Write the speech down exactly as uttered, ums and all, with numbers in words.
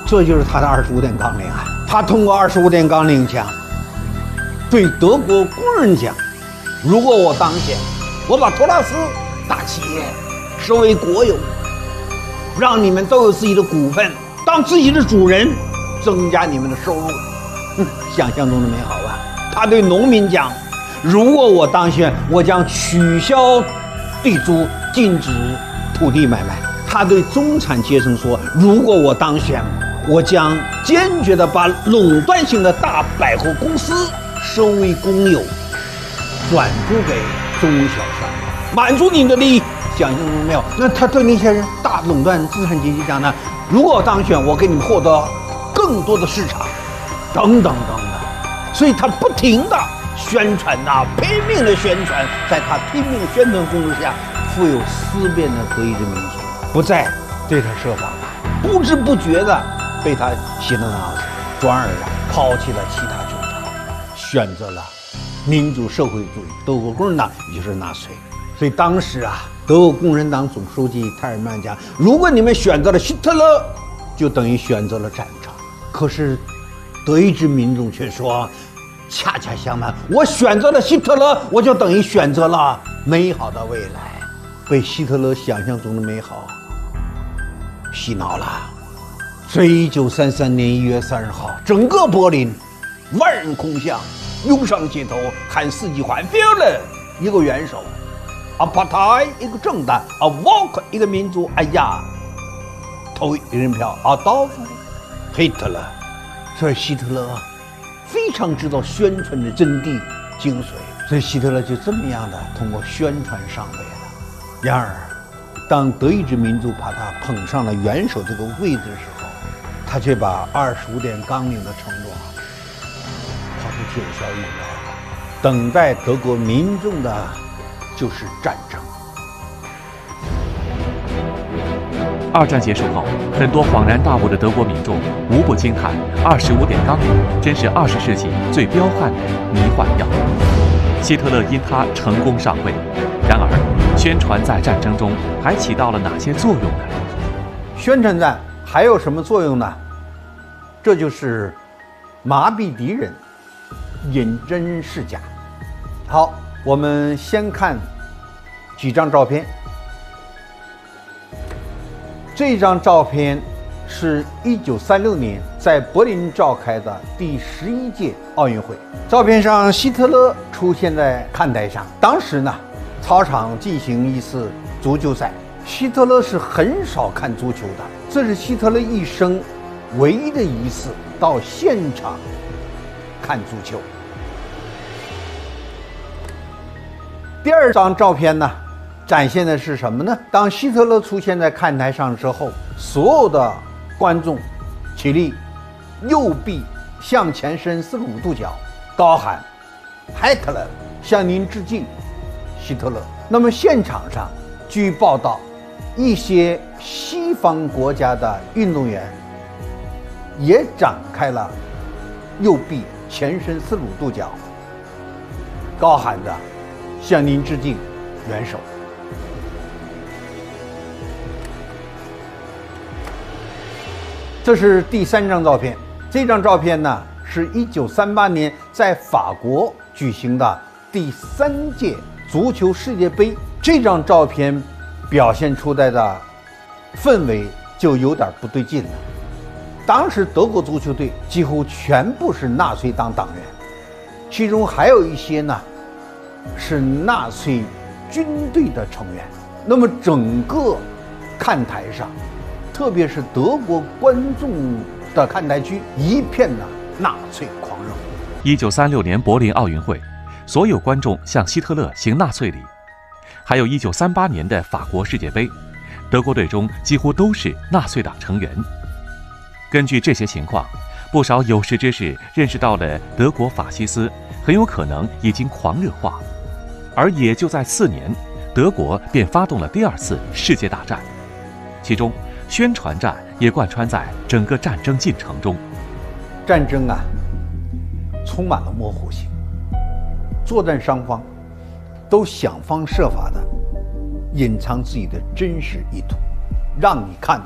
这就是他的二十五点纲领啊！他通过二十五点纲领讲，对德国工人讲，如果我当选，我把托拉斯大企业收为国有，让你们都有自己的股份，当自己的主人，增加你们的收入。嗯，想象中的美好吧？他对农民讲，如果我当选，我将取消地租，禁止土地买卖。他对中产阶层说，如果我当选，我将坚决地把垄断性的大百货公司收为公有，转租给中小商业，满足你的利益。想象中没有？那他对那些人大垄断资产阶级讲呢？如果我当选，我给你们获得更多的市场，等等等等。所以他不停地宣传呐、啊，拼命的宣传，在他拼命宣传攻势下，富有思辨的德意志民族不再对他设防了，不知不觉的被他洗了脑子，转而啊抛弃了其他主张，选择了民主社会主义德国共产党，也就是纳粹。所以当时啊，德国共产党总书记泰尔曼讲，如果你们选择了希特勒，就等于选择了战争。可是德意志民众却说，恰恰相反，我选择了希特勒，我就等于选择了美好的未来。被希特勒想象中的美好洗脑了。所以一九三三年一月三十号，整个柏林万人空巷，涌上街头喊四季欢 Führer 一个元首，Partei 一个政党，Volk 一个民族，哎呀，投一人票，Adolf Hitler。所以希特勒非常知道宣传的真谛精髓，所以希特勒就这么样的通过宣传上位了。然而，当德意志民族把他捧上了元首这个位置的时候，他却把二十五点纲领的承诺抛出九霄云外了。等待德国民众的就是战争。 二战结束后，很多恍然大悟的德国民众无不惊叹：二十五点纲领真是二十世纪最彪悍的迷幻药。希特勒因他成功上位，然而宣传在战争中还起到了哪些作用呢？ 宣传战还有什么作用呢？这就是麻痹敌人，引真示假。好，我们先看几张照片。这张照片是一九三六年在柏林召开的第十一届奥运会。照片上，希特勒出现在看台上。当时呢，操场进行一次足球赛。希特勒是很少看足球的，这是希特勒一生唯一的一次到现场看足球。第二张照片呢，展现的是什么呢？当希特勒出现在看台上之后，所有的观众起立，右臂向前伸四十五度角，高喊 Hitler 向您致敬，希特勒。那么现场上据报道，一些西方国家的运动员也展开了右臂前伸四十五度角，高喊着向您致敬，元首。这是第三张照片。这张照片呢，是一九三八年在法国举行的第三届足球世界杯。这张照片表现出来的氛围就有点不对劲了。当时德国足球队几乎全部是纳粹党党员，其中还有一些呢是纳粹军队的成员。那么整个看台上，特别是德国观众的看台区，一片的纳粹狂热。 一九三六年柏林奥运会，所有观众向希特勒行纳粹礼。还有一九三八年的法国世界杯，德国队中几乎都是纳粹党成员。根据这些情况，不少有识之士认识到了德国法西斯很有可能已经狂热化。而也就在次年，德国便发动了第二次世界大战，其中宣传战也贯穿在整个战争进程中。 战争啊，充满了模糊性，作战双方都想方设法的隐藏自己的真实意图，让你看